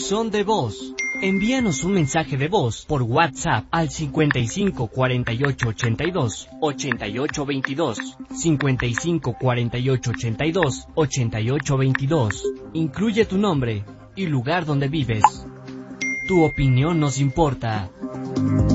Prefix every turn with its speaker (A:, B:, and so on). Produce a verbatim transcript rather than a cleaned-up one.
A: buzón de voz. Envíanos un mensaje de voz por WhatsApp al cincuenta y cinco cuarenta y ocho ochenta y dos ochenta y ocho veintidós, cincuenta y cinco cuarenta y ocho ochenta y dos ochenta y ocho veintidós. Incluye tu nombre y lugar donde vives. Tu opinión nos importa.